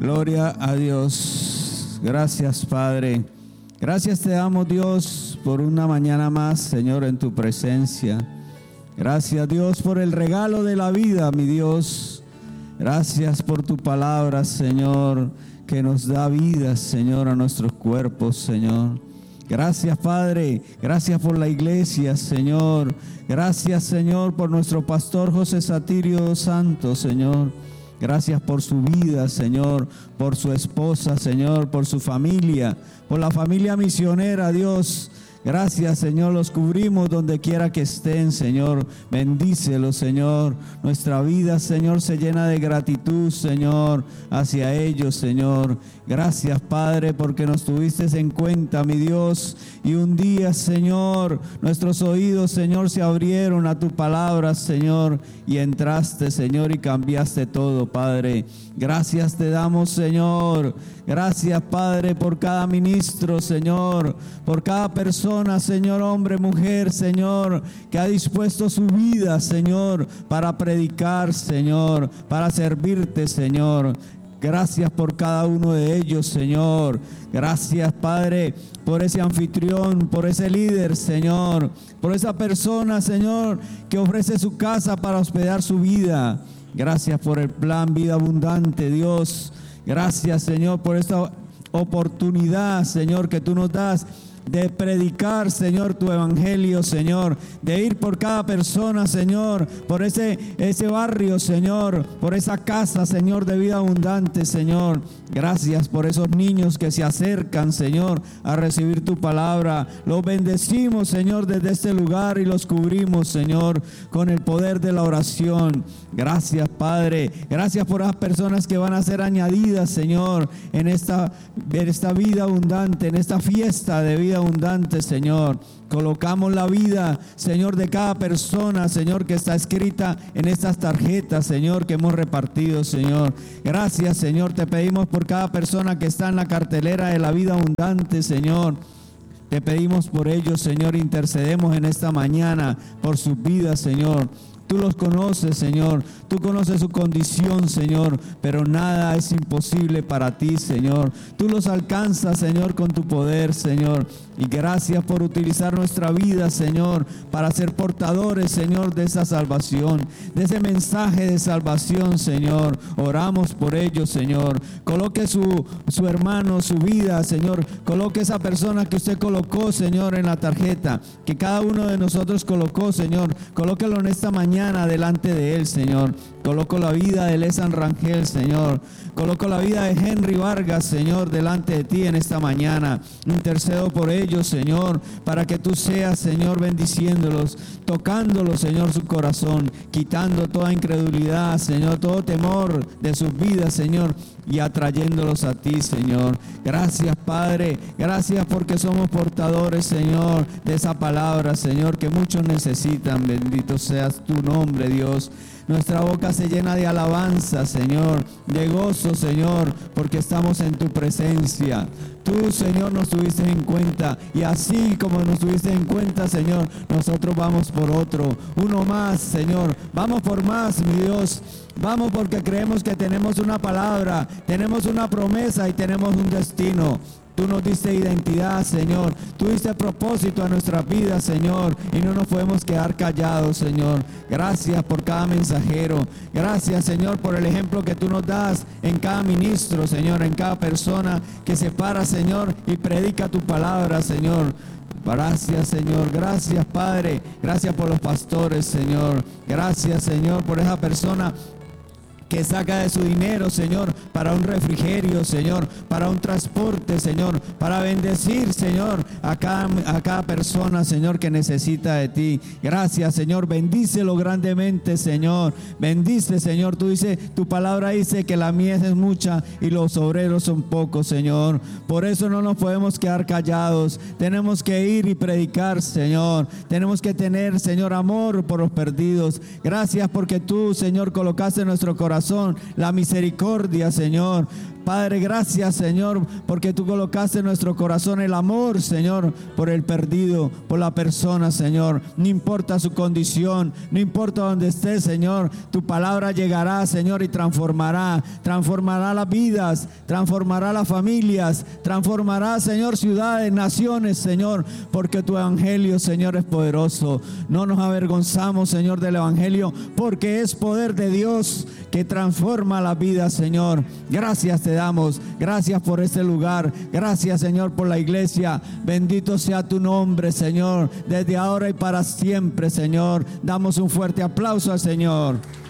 Gloria a Dios. Gracias, Padre. Gracias te damos, Dios, por una mañana más, Señor, en tu presencia. Gracias, Dios, por el regalo de la vida, mi Dios. Gracias por tu palabra, Señor, que nos da vida, Señor, a nuestros cuerpos, Señor. Gracias, Padre. Gracias por la iglesia, Señor. Gracias, Señor, por nuestro pastor José Satirio Santos, Señor. Gracias por su vida, Señor, por su esposa, Señor, por su familia, por la familia misionera, Dios. Gracias, Señor, los cubrimos donde quiera que estén, Señor. Bendícelos, Señor. Nuestra vida, Señor, se llena de gratitud, Señor, hacia ellos, Señor. Gracias, Padre, porque nos tuviste en cuenta, mi Dios. Y un día, Señor, nuestros oídos, Señor, se abrieron a tu palabra, Señor, y entraste, Señor, y cambiaste todo, Padre. Gracias te damos, Señor. Gracias, Padre, por cada ministro, Señor, por cada persona, Señor, hombre, mujer, Señor, que ha dispuesto su vida, Señor, para predicar, Señor, para servirte, Señor. Gracias por cada uno de ellos, Señor. Gracias, Padre, por ese anfitrión, por ese líder, Señor, por esa persona, Señor, que ofrece su casa para hospedar su vida. Gracias por el plan Vida Abundante, Dios. Gracias, Señor, por esta oportunidad, Señor, que tú nos das de predicar, Señor, tu evangelio, Señor, de ir por cada persona, Señor, por ese barrio, Señor, por esa casa, Señor, de vida abundante, Señor. Gracias por esos niños que se acercan, Señor, a recibir tu palabra. Los bendecimos, Señor, desde este lugar y los cubrimos, Señor, con el poder de la oración. Gracias, Padre. Gracias por las personas que van a ser añadidas, Señor, en esta vida abundante, en esta fiesta de vida abundante, Señor. Colocamos la vida, Señor, de cada persona, Señor, que está escrita en estas tarjetas, Señor, que hemos repartido, Señor. Gracias, Señor. Te pedimos por cada persona que está en la cartelera de la vida abundante, Señor. Te pedimos por ellos, Señor. Intercedemos en esta mañana por sus vidas, Señor. Tú los conoces, Señor. Tú conoces su condición, Señor. Pero nada es imposible para ti, Señor. Tú los alcanzas, Señor, con tu poder, Señor. Y gracias por utilizar nuestra vida, Señor, para ser portadores, Señor, de esa salvación, de ese mensaje de salvación, Señor. Oramos por ellos, Señor. Coloque su hermano, su vida, Señor. Coloque esa persona que usted colocó, Señor, en la tarjeta, que cada uno de nosotros colocó, Señor. Colóquelo en esta mañana delante de él, Señor. Coloco la vida de Lesan Rangel, Señor. Coloco la vida de Henry Vargas, Señor, delante de ti en esta mañana. Intercedo por ellos, Señor, para que tú seas, Señor, bendiciéndolos, tocándolos, Señor, su corazón, quitando toda incredulidad, Señor, todo temor de sus vidas, Señor, y atrayéndolos a ti, Señor. Gracias, Padre. Gracias porque somos portadores, Señor, de esa palabra, Señor, que muchos necesitan. Bendito seas tu nombre, Dios. Nuestra boca se llena de alabanza, Señor, de gozo, Señor, porque estamos en tu presencia. Tú, Señor, nos tuviste en cuenta, y así como nos tuviste en cuenta, Señor, nosotros vamos por otro, uno más, Señor. Vamos por más, mi Dios. Vamos porque creemos que tenemos una palabra, tenemos una promesa y tenemos un destino. Tú nos diste identidad, Señor. Tú diste propósito a nuestra vida, Señor. Y no nos podemos quedar callados, Señor. Gracias por cada mensajero. Gracias, Señor, por el ejemplo que tú nos das en cada ministro, Señor. En cada persona que se para, Señor, y predica tu palabra, Señor. Gracias, Señor. Gracias, Padre. Gracias por los pastores, Señor. Gracias, Señor, por esa persona que saca de su dinero, Señor, para un refrigerio, Señor, para un transporte, Señor, para bendecir, Señor, a cada persona, Señor, que necesita de ti. Gracias, Señor. Bendícelo grandemente, Señor. Bendice, Señor. Tú dices, tu palabra dice que la mies es mucha y los obreros son pocos, Señor. Por eso no nos podemos quedar callados. Tenemos que ir y predicar, Señor. Tenemos que tener, Señor, amor por los perdidos. Gracias porque tú, Señor, colocaste en nuestro corazón la misericordia, Señor, Padre, gracias, Señor, porque tú colocaste en nuestro corazón el amor, Señor, por el perdido, por la persona, Señor. No importa su condición, no importa donde esté, Señor, tu palabra llegará, Señor, y transformará las vidas, transformará las familias, transformará, Señor, ciudades, naciones, Señor, porque tu evangelio, Señor, es poderoso. No nos avergonzamos, Señor, del evangelio, porque es poder de Dios que transforma la vida, Señor. Gracias te damos, gracias por este lugar, gracias, Señor, por la iglesia. Bendito sea tu nombre, Señor, desde ahora y para siempre, Señor. Damos un fuerte aplauso al Señor.